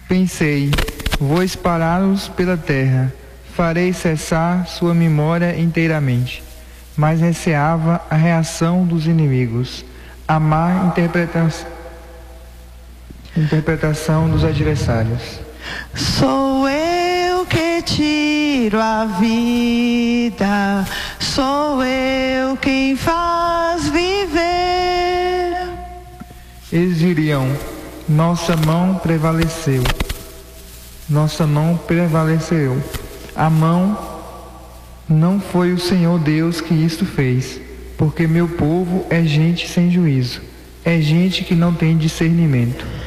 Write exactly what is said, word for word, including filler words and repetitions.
Pensei, vou espalhá-los pela terra, farei cessar sua memória inteiramente. Mas receava a reação dos inimigos, a má interpreta... interpretação dos adversários. Sou eu que tiro a vida, sou eu quem faz viver. Eles diriam, nossa mão prevaleceu, nossa mão prevaleceu. A mão não foi o Senhor Deus que isto fez, porque meu povo é gente sem juízo, é gente que não tem discernimento.